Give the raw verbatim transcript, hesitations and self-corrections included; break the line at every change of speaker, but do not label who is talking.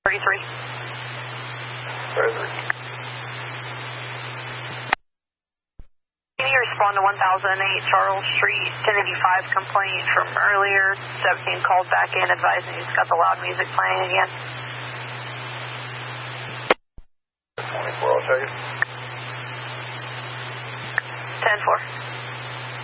thirty-three.
thirty-three.
Can you respond to one thousand eight Charles Street, ten eighty-five complaint from earlier? seventeen called back in advising he's got the loud music playing again.
twenty-four, I'll check it.
ten four.